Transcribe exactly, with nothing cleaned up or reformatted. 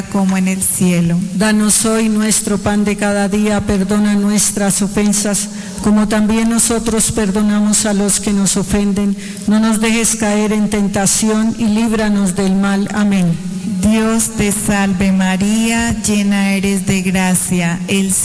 como en el cielo. Danos hoy nuestro pan de cada día, perdona nuestras ofensas, como también nosotros perdonamos a los que nos ofenden. No nos dejes caer en tentación y líbranos del mal. Amén. Dios te salve María, llena eres de gracia, el